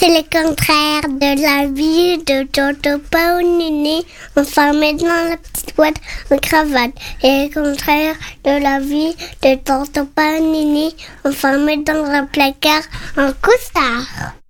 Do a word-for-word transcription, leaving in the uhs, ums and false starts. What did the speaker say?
C'est le contraire de la vie de Tonton Paolini, enfermé dans la petite boîte en cravate. Et le contraire de la vie de Tonton Paolini, enfermé dans un placard en costard.